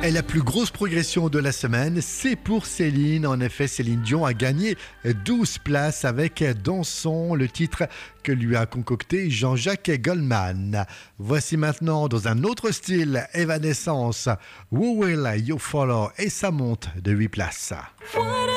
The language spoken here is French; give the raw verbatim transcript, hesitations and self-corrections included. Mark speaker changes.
Speaker 1: Et la plus grosse progression de la semaine, c'est pour Céline. En effet, Céline Dion a gagné douze places avec Dansons, le titre que lui a concocté Jean-Jacques Goldman. Voici maintenant, dans un autre style, Evanescence, Who Will You Follow, et ça monte de huit places.
Speaker 2: What